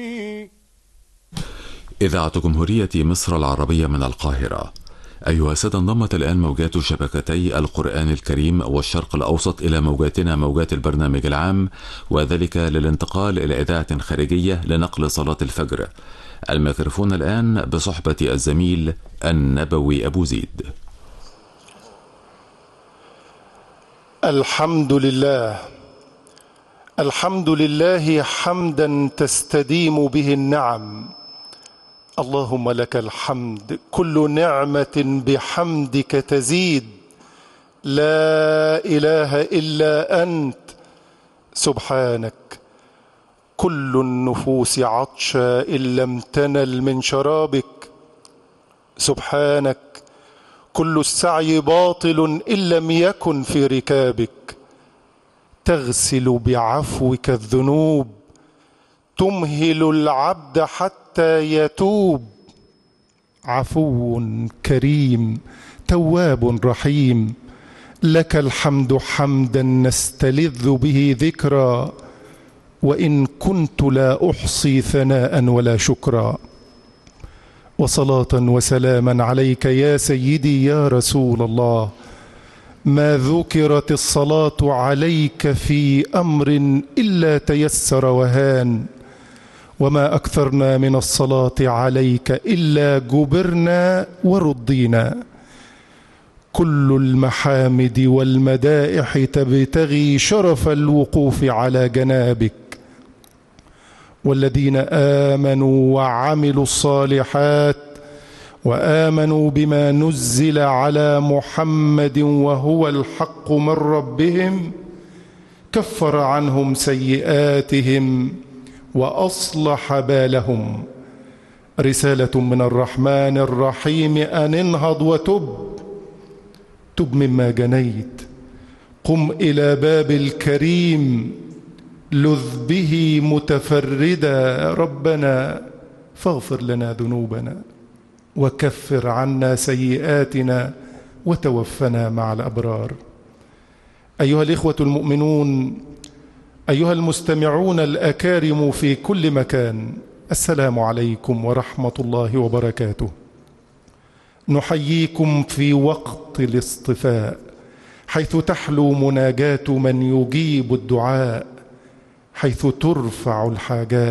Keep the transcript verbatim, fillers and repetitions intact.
إذاعة جمهورية مصر العربية من القاهرة. أيها السادة، انضمت الآن موجات شبكتي القرآن الكريم والشرق الأوسط إلى موجاتنا موجات البرنامج العام، وذلك للانتقال إلى إذاعة خارجية لنقل صلاة الفجر. الميكروفون الآن بصحبة الزميل النبوي أبو زيد. الحمد لله، الحمد لله حمدا تستديم به النعم. اللهم لك الحمد، كل نعمة بحمدك تزيد. لا إله إلا أنت سبحانك. كل النفوس عطشا إن لم تنل من شرابك سبحانك. كل السعي باطل إن لم يكن في ركابك. تغسل بعفوك الذنوب، تمهل العبد حتى يتوب. عفو كريم تواب رحيم، لك الحمد حمدا نستلذ به ذكرا، وإن كنت لا أحصي ثناء ولا شكرا. وصلاة وسلاما عليك يا سيدي يا رسول الله. ما ذكرت الصلاة عليك في أمر إلا تيسر وهان، وما أكثرنا من الصلاة عليك إلا جبرنا ورضينا. كل المحامد والمدائح تبتغي شرف الوقوف على جنابك. والذين آمنوا وعملوا الصالحات وآمنوا بما نزل على محمد وهو الحق من ربهم كفر عنهم سيئاتهم وأصلح بالهم. رسالة من الرحمن الرحيم أن انهض وتب، تب مما جنيت، قم إلى باب الكريم، لذ به متفردا. ربنا فاغفر لنا ذنوبنا وكفر عنا سيئاتنا وتوفنا مع الأبرار. أيها الإخوة المؤمنون، أيها المستمعون الأكارم في كل مكان، السلام عليكم ورحمة الله وبركاته. نحييكم في وقت الاصطفاء، حيث تحلو مناجاة من يجيب الدعاء، حيث ترفع الحاجات